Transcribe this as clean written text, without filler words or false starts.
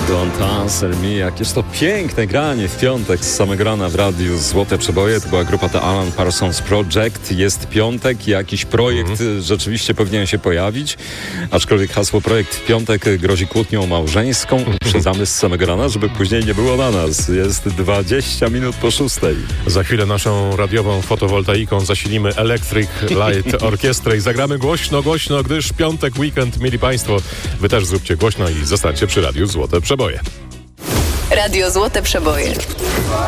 Don't Answer Me. Jakież to piękne granie w piątek z samego rana w radiu Złote Przeboje. To była grupa The Alan Parsons Project. Jest piątek, jakiś projekt rzeczywiście powinien się pojawić. Aczkolwiek hasło projekt w piątek grozi kłótnią małżeńską. Uprzedzamy z samego rana, żeby później nie było na nas. Jest 20 minut po 6. Za chwilę naszą radiową fotowoltaiką zasilimy Electric Light Orkiestrę i zagramy głośno, gdyż piątek, weekend, mili Państwo, Wy też zróbcie głośno i zostańcie przy radiu Złote Przeboje. Radio Złote Przeboje.